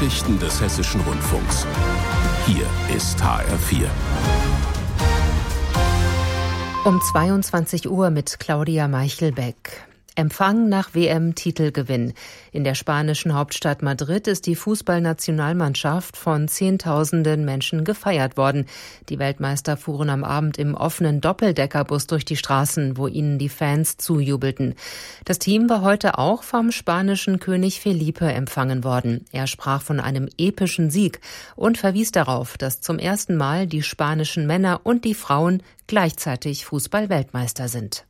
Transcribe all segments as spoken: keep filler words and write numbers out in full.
Nachrichten des Hessischen Rundfunks. Hier ist H R vier. Um zweiundzwanzig Uhr mit Claudia Meichelbeck. Empfang nach W M-Titelgewinn. In der spanischen Hauptstadt Madrid ist die Fußballnationalmannschaft von Zehntausenden Menschen gefeiert worden. Die Weltmeister fuhren am Abend im offenen Doppeldeckerbus durch die Straßen, wo ihnen die Fans zujubelten. Das Team war heute auch vom spanischen König Felipe empfangen worden. Er sprach von einem epischen Sieg und verwies darauf, dass zum ersten Mal die spanischen Männer und die Frauen gleichzeitig Fußball-Weltmeister sind.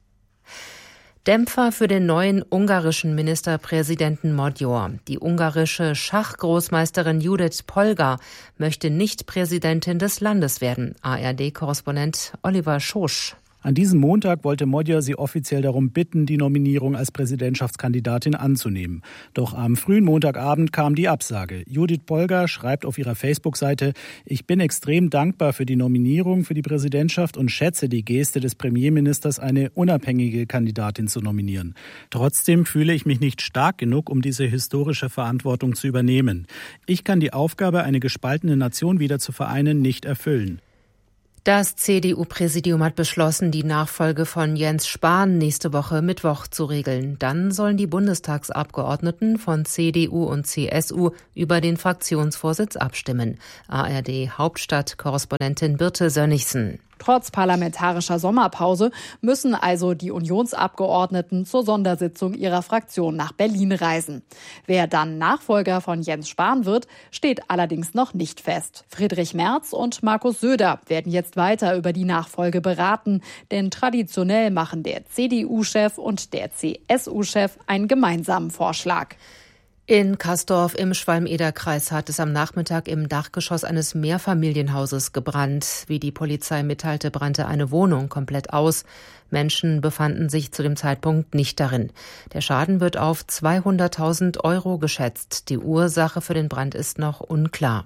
Dämpfer für den neuen ungarischen Ministerpräsidenten Magyar. Die ungarische Schachgroßmeisterin Judith Polgar möchte nicht Präsidentin des Landes werden. A R D-Korrespondent Oliver Schosch. An diesem Montag wollte Magyar sie offiziell darum bitten, die Nominierung als Präsidentschaftskandidatin anzunehmen. Doch am frühen Montagabend kam die Absage. Judith Polgar schreibt auf ihrer Facebook-Seite: Ich bin extrem dankbar für die Nominierung für die Präsidentschaft und schätze die Geste des Premierministers, eine unabhängige Kandidatin zu nominieren. Trotzdem fühle ich mich nicht stark genug, um diese historische Verantwortung zu übernehmen. Ich kann die Aufgabe, eine gespaltene Nation wieder zu vereinen, nicht erfüllen. Das C D U-Präsidium hat beschlossen, die Nachfolge von Jens Spahn nächste Woche Mittwoch zu regeln. Dann sollen die Bundestagsabgeordneten von C D U und C S U über den Fraktionsvorsitz abstimmen. A R D-Hauptstadt-Korrespondentin Birte Sönnigsen. Trotz parlamentarischer Sommerpause müssen also die Unionsabgeordneten zur Sondersitzung ihrer Fraktion nach Berlin reisen. Wer dann Nachfolger von Jens Spahn wird, steht allerdings noch nicht fest. Friedrich Merz und Markus Söder werden jetzt weiter über die Nachfolge beraten, denn traditionell machen der C D U-Chef und der C S U-Chef einen gemeinsamen Vorschlag. In Kastorf im Schwalm-Eder-Kreis hat es am Nachmittag im Dachgeschoss eines Mehrfamilienhauses gebrannt. Wie die Polizei mitteilte, brannte eine Wohnung komplett aus. Menschen befanden sich zu dem Zeitpunkt nicht darin. Der Schaden wird auf zweihunderttausend Euro geschätzt. Die Ursache für den Brand ist noch unklar.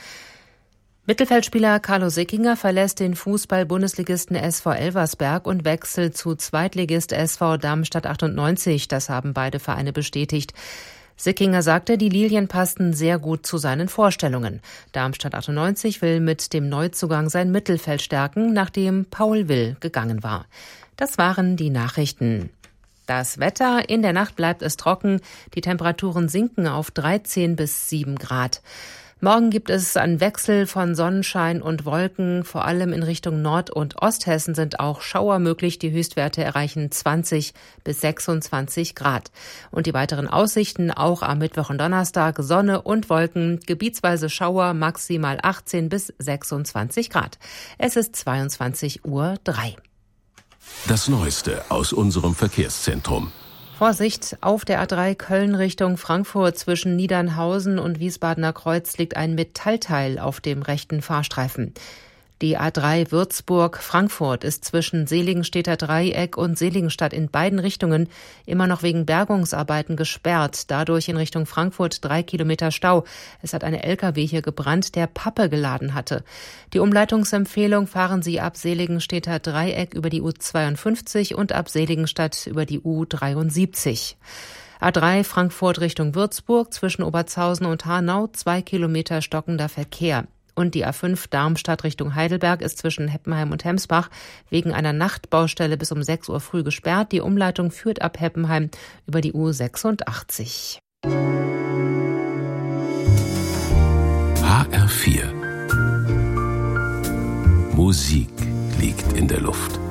Mittelfeldspieler Carlo Sickinger verlässt den Fußball-Bundesligisten S V Elversberg und wechselt zu Zweitligist S V Darmstadt achtundneunzig. Das haben beide Vereine bestätigt. Sickinger sagte, die Lilien passten sehr gut zu seinen Vorstellungen. Darmstadt achtundneunzig will mit dem Neuzugang sein Mittelfeld stärken, nachdem Paul Will gegangen war. Das waren die Nachrichten. Das Wetter: In der Nacht bleibt es trocken. Die Temperaturen sinken auf dreizehn bis sieben Grad. Morgen gibt es einen Wechsel von Sonnenschein und Wolken. Vor allem in Richtung Nord- und Osthessen sind auch Schauer möglich. Die Höchstwerte erreichen zwanzig bis sechsundzwanzig Grad. Und die weiteren Aussichten auch am Mittwoch und Donnerstag: Sonne und Wolken, gebietsweise Schauer, maximal achtzehn bis sechsundzwanzig Grad. Es ist zweiundzwanzig Uhr drei. Das Neueste aus unserem Verkehrszentrum. Vorsicht, auf der A drei Köln Richtung Frankfurt zwischen Niedernhausen und Wiesbadener Kreuz liegt ein Metallteil auf dem rechten Fahrstreifen. Die A drei Würzburg-Frankfurt ist zwischen Seligenstädter Dreieck und Seligenstadt in beiden Richtungen immer noch wegen Bergungsarbeiten gesperrt. Dadurch in Richtung Frankfurt drei Kilometer Stau. Es hat ein L K W hier gebrannt, der Pappe geladen hatte. Die Umleitungsempfehlung: fahren Sie ab Seligenstädter Dreieck über die U zweiundfünfzig und ab Seligenstadt über die U dreiundsiebzig. A drei Frankfurt Richtung Würzburg zwischen Obertshausen und Hanau zwei Kilometer stockender Verkehr. Und die A fünf Darmstadt Richtung Heidelberg ist zwischen Heppenheim und Hemsbach wegen einer Nachtbaustelle bis um sechs Uhr früh gesperrt. Die Umleitung führt ab Heppenheim über die U sechsundachtzig. H R vier. Musik liegt in der Luft.